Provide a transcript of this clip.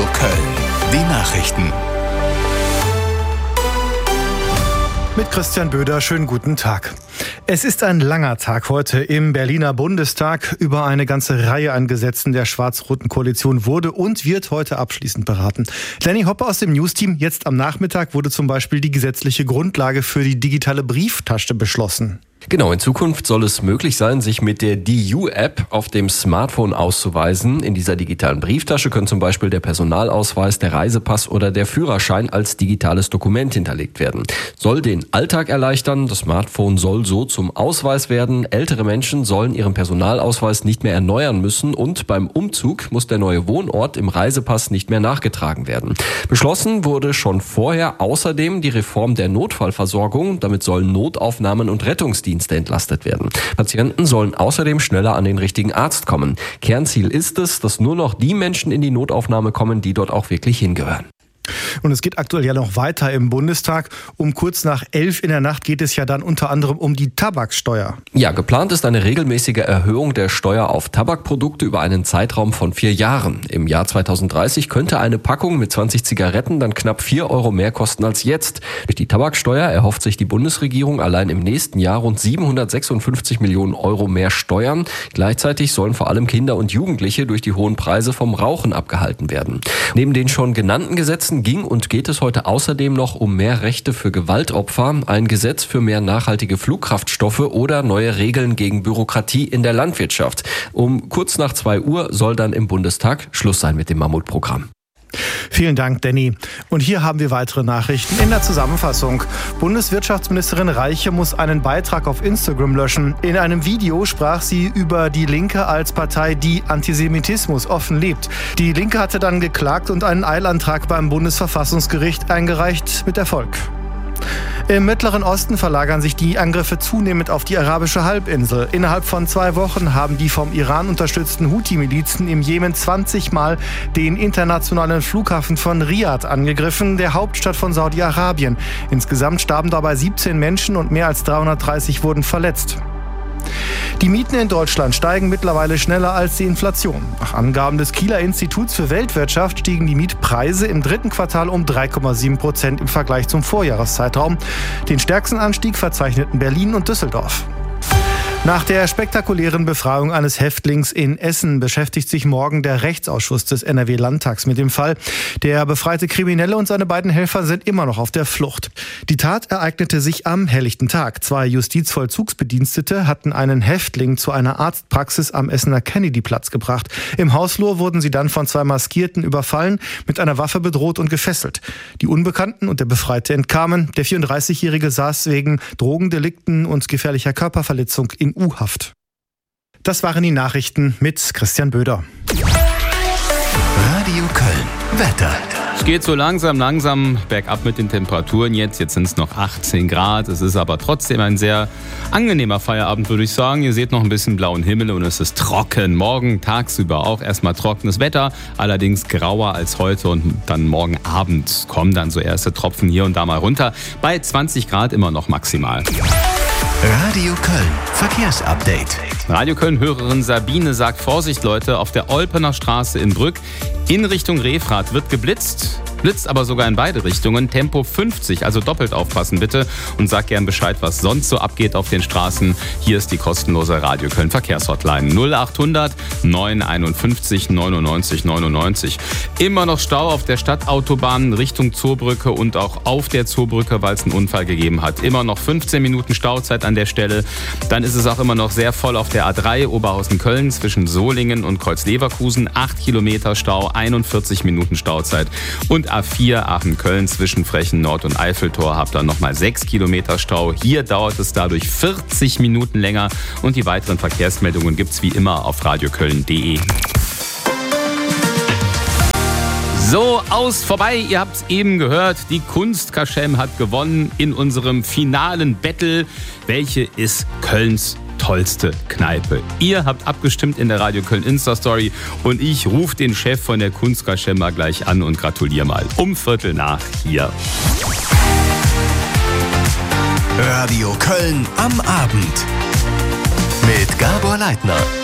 Köln. Die Nachrichten. Mit Christian Böder, schönen guten Tag. Es ist ein langer Tag heute im Berliner Bundestag. Über eine ganze Reihe an Gesetzen der schwarz-roten Koalition wurde und wird heute abschließend beraten. Lenny Hoppe aus dem Newsteam. Jetzt am Nachmittag wurde zum Beispiel die gesetzliche Grundlage für die digitale Brieftasche beschlossen. Genau, in Zukunft soll es möglich sein, sich mit der DU-App auf dem Smartphone auszuweisen. In dieser digitalen Brieftasche können zum Beispiel der Personalausweis, der Reisepass oder der Führerschein als digitales Dokument hinterlegt werden. Soll den Alltag erleichtern, das Smartphone soll so zum Ausweis werden. Ältere Menschen sollen ihren Personalausweis nicht mehr erneuern müssen und beim Umzug muss der neue Wohnort im Reisepass nicht mehr nachgetragen werden. Beschlossen wurde schon vorher außerdem die Reform der Notfallversorgung. Damit sollen Notaufnahmen und Rettungsdienste entlastet werden. Patienten sollen außerdem schneller an den richtigen Arzt kommen. Kernziel ist es, dass nur noch die Menschen in die Notaufnahme kommen, die dort auch wirklich hingehören. Und es geht aktuell ja noch weiter im Bundestag. Um kurz nach 11 in der Nacht geht es ja dann unter anderem um die Tabaksteuer. Ja, geplant ist eine regelmäßige Erhöhung der Steuer auf Tabakprodukte über einen Zeitraum von 4 Jahren. Im Jahr 2030 könnte eine Packung mit 20 Zigaretten dann knapp 4 Euro mehr kosten als jetzt. Durch die Tabaksteuer erhofft sich die Bundesregierung allein im nächsten Jahr rund 756 Millionen Euro mehr Steuern. Gleichzeitig sollen vor allem Kinder und Jugendliche durch die hohen Preise vom Rauchen abgehalten werden. Neben den schon genannten Gesetzen ging und geht es heute außerdem noch um mehr Rechte für Gewaltopfer, ein Gesetz für mehr nachhaltige Flugkraftstoffe oder neue Regeln gegen Bürokratie in der Landwirtschaft. Um kurz nach 2 Uhr soll dann im Bundestag Schluss sein mit dem Mammutprogramm. Vielen Dank, Danny. Und hier haben wir weitere Nachrichten in der Zusammenfassung. Bundeswirtschaftsministerin Reiche muss einen Beitrag auf Instagram löschen. In einem Video sprach sie über die Linke als Partei, die Antisemitismus offen lebt. Die Linke hatte dann geklagt und einen Eilantrag beim Bundesverfassungsgericht eingereicht, mit Erfolg. Im Mittleren Osten verlagern sich die Angriffe zunehmend auf die arabische Halbinsel. Innerhalb von 2 Wochen haben die vom Iran unterstützten Houthi-Milizen im Jemen 20 Mal den internationalen Flughafen von Riad angegriffen, der Hauptstadt von Saudi-Arabien. Insgesamt starben dabei 17 Menschen und mehr als 330 wurden verletzt. Die Mieten in Deutschland steigen mittlerweile schneller als die Inflation. Nach Angaben des Kieler Instituts für Weltwirtschaft stiegen die Mietpreise im 3. Quartal um 3,7% im Vergleich zum Vorjahreszeitraum. Den stärksten Anstieg verzeichneten Berlin und Düsseldorf. Nach der spektakulären Befreiung eines Häftlings in Essen beschäftigt sich morgen der Rechtsausschuss des NRW-Landtags mit dem Fall. Der befreite Kriminelle und seine beiden Helfer sind immer noch auf der Flucht. Die Tat ereignete sich am helllichten Tag. 2 Justizvollzugsbedienstete hatten einen Häftling zu einer Arztpraxis am Essener Kennedy-Platz gebracht. Im Hausflur wurden sie dann von 2 Maskierten überfallen, mit einer Waffe bedroht und gefesselt. Die Unbekannten und der Befreite entkamen. Der 34-Jährige saß wegen Drogendelikten und gefährlicher Körperverletzung in U-Haft. Das waren die Nachrichten mit Christian Böder. Radio Köln. Wetter. Es geht so langsam bergab mit den Temperaturen jetzt. Jetzt sind es noch 18 Grad. Es ist aber trotzdem ein sehr angenehmer Feierabend, würde ich sagen. Ihr seht noch ein bisschen blauen Himmel und es ist trocken. Morgen tagsüber auch erstmal trockenes Wetter, allerdings grauer als heute und dann morgen Abend kommen dann so erste Tropfen hier und da mal runter. Bei 20 Grad immer noch maximal. Radio Köln. Verkehrsupdate. Radio Köln-Hörerin Sabine sagt: Vorsicht Leute, auf der Olpener Straße in Brück in Richtung Refrath wird geblitzt. Blitzt aber sogar in beide Richtungen. Tempo 50, also doppelt aufpassen bitte. Und sagt gern Bescheid, was sonst so abgeht auf den Straßen. Hier ist die kostenlose Radio Köln Verkehrshotline 0800 951 99 99. Immer noch Stau auf der Stadtautobahn Richtung Zoobrücke und auch auf der Zoobrücke, weil es einen Unfall gegeben hat. Immer noch 15 Minuten Stauzeit an der Stelle. Dann ist es auch immer noch sehr voll auf der A3 Oberhausen-Köln zwischen Solingen und Kreuz-Leverkusen. 8 Kilometer Stau, 41 Minuten Stauzeit. Und A4 Aachen-Köln zwischen Frechen Nord und Eiffeltor habt ihr nochmal 6 Kilometer Stau. Hier dauert es dadurch 40 Minuten länger und die weiteren Verkehrsmeldungen gibt's wie immer auf radioköln.de. So, vorbei, ihr habt es eben gehört, die Kunst Kaschem hat gewonnen in unserem finalen Battle. Welche ist Kölns tollste Kneipe? Ihr habt abgestimmt in der Radio Köln Insta-Story und ich rufe den Chef von der Kunst Kaschem mal gleich an und gratuliere mal. Um 7:15 hier. Radio Köln am Abend mit Gabor Leitner.